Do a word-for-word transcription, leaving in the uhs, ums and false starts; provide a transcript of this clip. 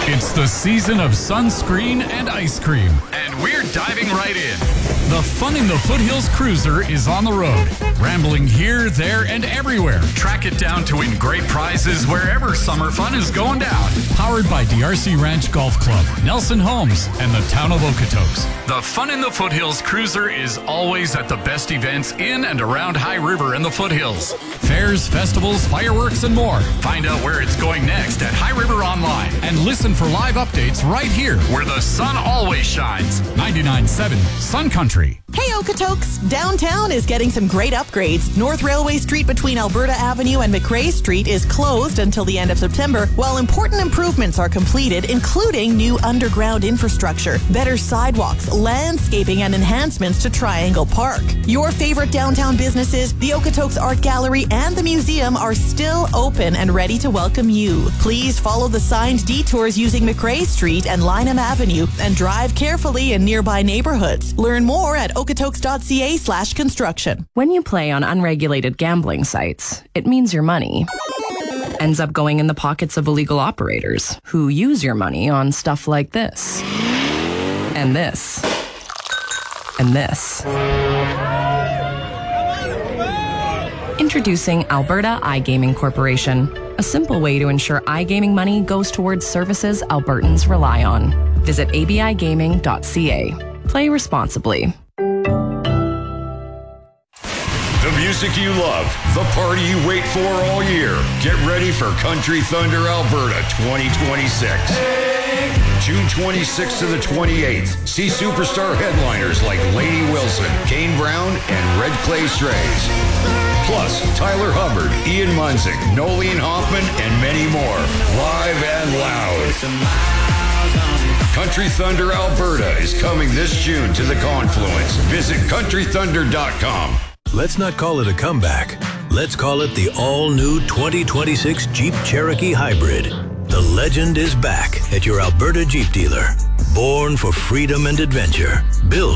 It's the season of sunscreen and ice cream, and we're diving right in. The Fun in the Foothills Cruiser is on the road, rambling here, there, and everywhere. Track it down to win great prizes wherever summer fun is going down. Powered by D R C Ranch Golf Club, Nelson Homes, and the town of Okotoks. The Fun in the Foothills Cruiser is always at the best events in and around High River and the Foothills. Fairs, festivals, fireworks, and more. Find out where it's going next at High River Online and listen for live updates right here where the sun always shines. ninety-nine point seven Sun Country. Hey Okotoks! Downtown is getting some great upgrades. North Railway Street between Alberta Avenue and McRae Street is closed until the end of September, while important improvements are completed, including new underground infrastructure, better sidewalks, landscaping, and enhancements to Triangle Park. Your favorite downtown businesses, the Okotoks Art Gallery and the museum, are still open and ready to welcome you. Please follow the signed detours using McRae Street and Lynham Avenue and drive carefully in nearby neighborhoods. Learn more at okotoks.ca slash construction. When you play on unregulated gambling sites, it means your money ends up going in the pockets of illegal operators who use your money on stuff like this, and this, and this. Introducing Alberta iGaming Corporation, a simple way to ensure iGaming money goes towards services Albertans rely on. Visit a b i gaming dot c a. Play responsibly. The music you love, the party you wait for all year. Get ready for Country Thunder Alberta twenty twenty-six. Hey. June twenty-sixth to the twenty-eighth. See superstar headliners like Lady Wilson, Kane Brown, and Red Clay Strays. Plus, Tyler Hubbard, Ian Munzik, Nolene Hoffman, and many more. Live and loud. Country Thunder Alberta is coming this June to the Confluence. Visit country thunder dot com. Let's not call it a comeback. Let's call it the all-new twenty twenty-six Jeep Cherokee Hybrid. The legend is back at your Alberta Jeep dealer. Born for freedom and adventure. Built